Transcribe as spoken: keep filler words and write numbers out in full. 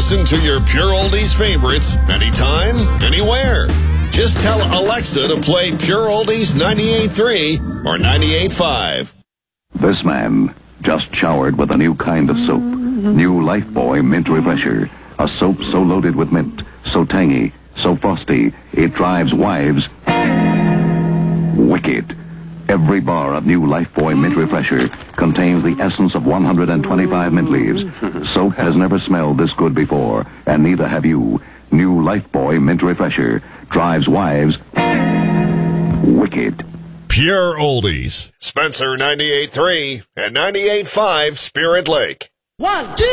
listen to your Pure Oldies favorites anytime, anywhere. Just tell Alexa to play Pure Oldies ninety-eight point three or ninety-eight point five. This man just showered with a new kind of soap. New Lifebuoy Mint Refresher. A soap so loaded with mint, so tangy, so frosty, it drives wives wicked. Every bar of new Lifebuoy Mint Refresher contains the essence of one hundred twenty-five mint leaves. Soap has never smelled this good before, and neither have you. New Lifebuoy Mint Refresher drives wives wicked. Pure Oldies. Spencer ninety-eight point three and ninety-eight point five Spirit Lake. One, two.